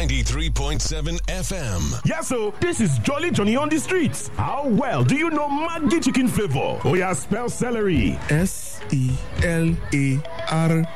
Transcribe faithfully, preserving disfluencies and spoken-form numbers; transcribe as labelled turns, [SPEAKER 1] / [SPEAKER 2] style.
[SPEAKER 1] ninety-three point seven F M.
[SPEAKER 2] Yes, so this is Jolly Johnny on the streets. How well do you know Maggi chicken flavor? Oh yeah, spell celery.
[SPEAKER 3] S E L A R